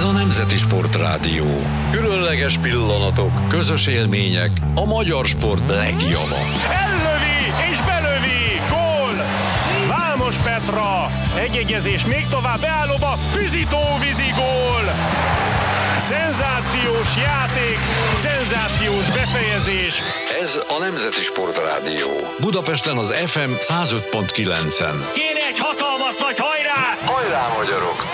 a Nemzeti Sportrádió. Különleges pillanatok, közös élmények, a magyar sport legjava. Ellövi és belövi, gól! Vámos Petra, egyegyezés még tovább, beállóba, Füzitó-vízi gól! Szenzációs játék, szenzációs befejezés. Ez a Nemzeti Sportrádió. Budapesten az FM 105.9-en. Kéne egy hatalmas nagy hajrá! Hajrá, magyarok!